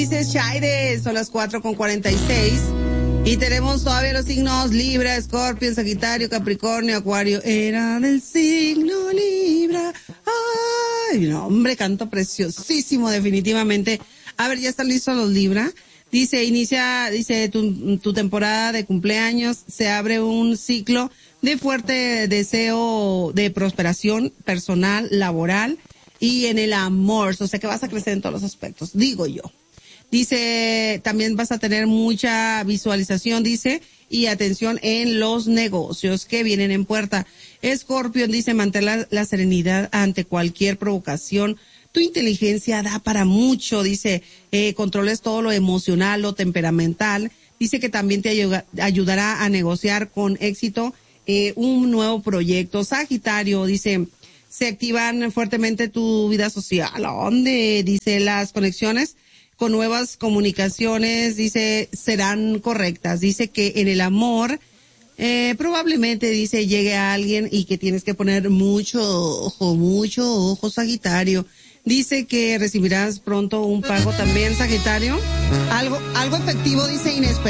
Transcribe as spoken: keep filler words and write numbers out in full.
Dice Shaire, son las cuatro con cuarenta y seis. Y tenemos todavía los signos Libra, Escorpio, Sagitario, Capricornio, Acuario. Era del signo Libra. Ay, no, hombre, canto preciosísimo, definitivamente. A ver, ¿ya están listos los Libra? Dice, inicia, dice, tu, tu temporada de cumpleaños, se abre un ciclo de fuerte deseo de prosperación personal, laboral y en el amor. O sea que vas a crecer en todos los aspectos, digo yo. Dice, también vas a tener mucha visualización, dice, y atención en los negocios que vienen en puerta. Escorpio dice, mantén la, la serenidad ante cualquier provocación. Tu inteligencia da para mucho, dice, eh, controles todo lo emocional, lo temperamental. Dice que también te ayuda, ayudará a negociar con éxito eh, un nuevo proyecto. Sagitario, dice, se activan fuertemente tu vida social. ¿A dónde? Dice, las conexiones con nuevas comunicaciones, dice, serán correctas. Dice que en el amor, eh, probablemente, dice, llegue a alguien y que tienes que poner mucho ojo, mucho ojo, Sagitario. Dice que recibirás pronto un pago también, Sagitario. Algo, algo efectivo, dice, inesperado.